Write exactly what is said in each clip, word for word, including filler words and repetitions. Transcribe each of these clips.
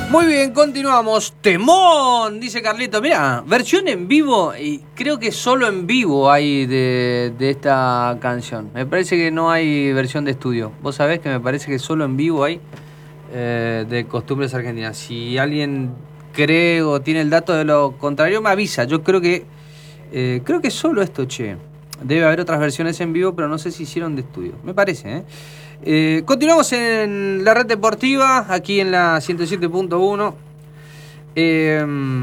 Muy bien, continuamos. Temón, dice Carlito. Mira, versión en vivo, y creo que solo en vivo hay de, de esta canción. Me parece que no hay versión de estudio. Vos sabés que me parece que solo en vivo hay eh, de Costumbres Argentinas. Si alguien cree o tiene el dato de lo contrario, me avisa. Yo creo que eh, creo que solo esto, che. Debe haber otras versiones en vivo, pero no sé si hicieron de estudio. Me parece, ¿eh? Eh, continuamos en la red deportiva, aquí en la ciento siete punto uno. Eh,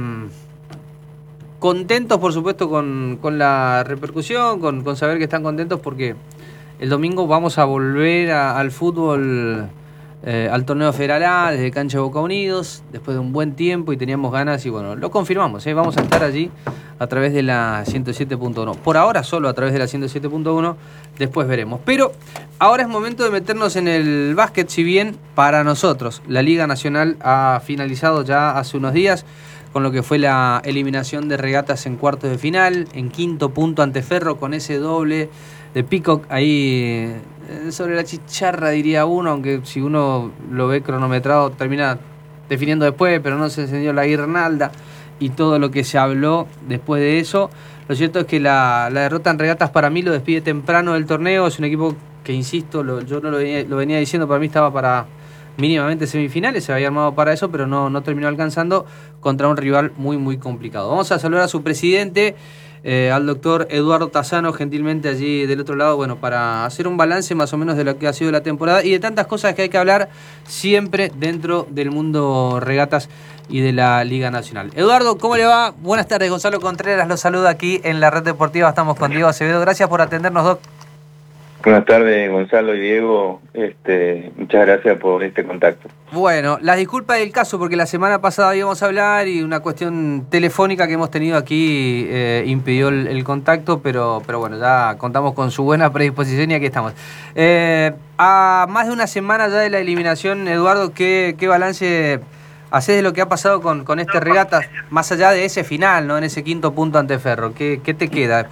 contentos, por supuesto, con, con la repercusión, con, con saber que están contentos porque el domingo vamos a volver a, al fútbol, eh, al torneo federal A, desde Cancha Boca Unidos, después de un buen tiempo y teníamos ganas y bueno, lo confirmamos, ¿eh? Vamos a estar allí a través de la ciento siete punto uno. Por ahora solo a través de la ciento siete punto uno, después veremos. Pero ahora es momento de meternos en el básquet, si bien para nosotros la Liga Nacional ha finalizado ya hace unos días con lo que fue la eliminación de Regatas en cuartos de final, en quinto punto ante Ferro con ese doble de Peacock ahí sobre la chicharra, diría uno, aunque si uno lo ve cronometrado termina definiendo después, pero no se encendió la guirnalda y todo lo que se habló después de eso. Lo cierto es que la, la derrota en Regatas para mí lo despide temprano del torneo. Es un equipo que, insisto, lo, yo no lo venía, lo venía diciendo, para mí estaba para mínimamente semifinales, se había armado para eso, pero no, no terminó alcanzando contra un rival muy, muy complicado. Vamos a saludar a su presidente, eh, al doctor Eduardo Tassano, gentilmente allí del otro lado, bueno, para hacer un balance más o menos de lo que ha sido la temporada y de tantas cosas que hay que hablar siempre dentro del mundo regatas y de la Liga Nacional. Eduardo, ¿cómo le va? Buenas tardes, Gonzalo Contreras los saluda aquí en la Red Deportiva. Estamos con Diego Acevedo. Gracias por atendernos, Doc. Buenas tardes, Gonzalo y Diego. Este, muchas gracias por este contacto. Bueno, las disculpas del caso, porque la semana pasada íbamos a hablar y una cuestión telefónica que hemos tenido aquí eh, impidió el, el contacto, pero, pero bueno, ya contamos con su buena predisposición y aquí estamos. Eh, a más de una semana ya de la eliminación, Eduardo, ¿qué, qué balance hacés de lo que ha pasado con, con este Regatas, más allá de ese final, ¿no? En ese quinto punto ante Ferro? ¿Qué, qué te queda después?